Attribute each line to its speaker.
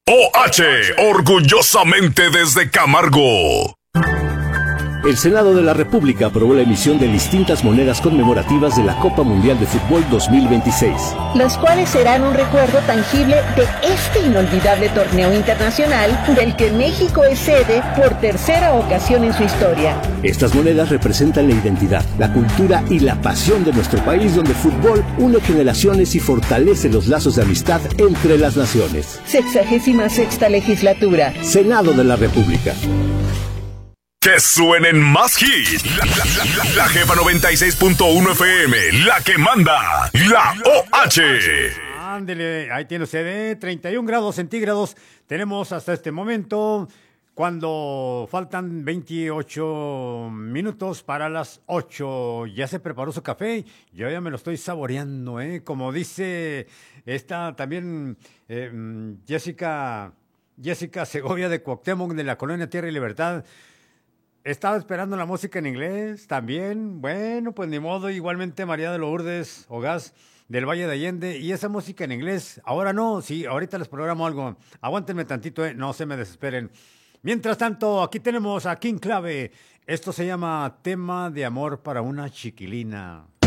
Speaker 1: OH, orgullosamente desde Camargo.
Speaker 2: El Senado de la República aprobó la emisión de distintas monedas conmemorativas de la Copa Mundial de Fútbol 2026.
Speaker 3: Las cuales serán un recuerdo tangible de este inolvidable torneo internacional del que México es sede por tercera ocasión en su historia.
Speaker 2: Estas monedas representan la identidad, la cultura y la pasión de nuestro país, donde el fútbol une generaciones y fortalece los lazos de amistad entre las naciones.
Speaker 3: 66ª legislatura.
Speaker 2: Senado de la República.
Speaker 1: Que suenen más hits. La Jefa 96.1 FM, la que manda, la OH.
Speaker 4: Ándele, ahí tiene usted, 31 grados centígrados. Tenemos hasta este momento, cuando faltan 28 minutos para las 8. Ya se preparó su café. Yo ya me lo estoy saboreando, como dice esta también Jessica Segovia de Cuauhtémoc, de la Colonia Tierra y Libertad. Estaba esperando la música en inglés también. Bueno, pues ni modo. Igualmente María de Lourdes Ogaz del Valle de Allende. Y esa música en inglés, ahora no. Sí, ahorita les programo algo. Aguántenme tantito, no se me desesperen. Mientras tanto, aquí tenemos a King Clave. Esto se llama Tema de Amor para una Chiquilina.